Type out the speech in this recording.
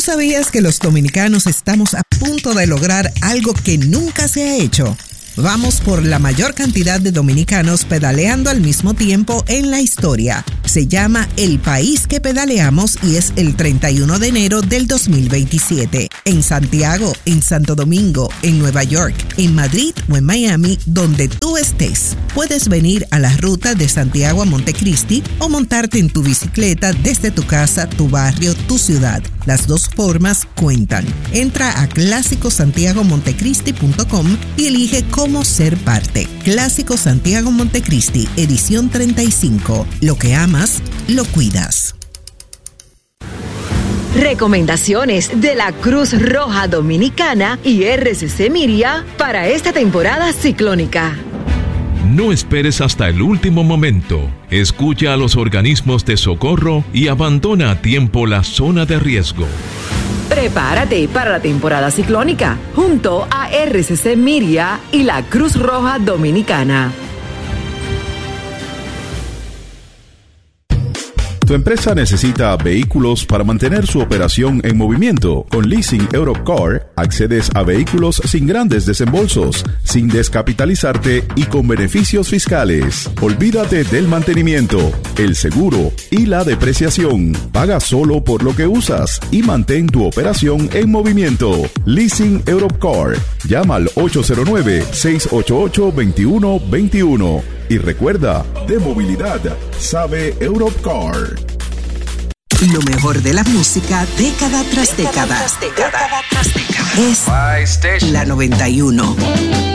¿Tú sabías que los dominicanos estamos a punto de lograr algo que nunca se ha hecho? Vamos por la mayor cantidad de dominicanos pedaleando al mismo tiempo en la historia. Se llama El País que Pedaleamos y es el 31 de enero del 2027. En Santiago, en Santo Domingo, en Nueva York, en Madrid o en Miami, donde tú estés. Puedes venir a la ruta de Santiago a Montecristi o montarte en tu bicicleta desde tu casa, tu barrio, tu ciudad. Las dos formas cuentan. Entra a clásicosantiagomontecristi.com y elige cómo ser parte. Clásico Santiago Montecristi, edición 35. Lo que amas, lo cuidas. Recomendaciones de la Cruz Roja Dominicana y RCC Miria para esta temporada ciclónica. No esperes hasta el último momento. Escucha a los organismos de socorro y abandona a tiempo la zona de riesgo. Prepárate para la temporada ciclónica junto a RCC Miria y la Cruz Roja Dominicana. Tu empresa necesita vehículos para mantener su operación en movimiento. Con Leasing Europcar accedes a vehículos sin grandes desembolsos, sin descapitalizarte y con beneficios fiscales. Olvídate del mantenimiento, el seguro y la depreciación. Paga solo por lo que usas y mantén tu operación en movimiento. Leasing Europcar. Llama al 809-688-2121. Y recuerda, de movilidad, sabe Europcar. Lo mejor de la música, década tras década. Es la 91.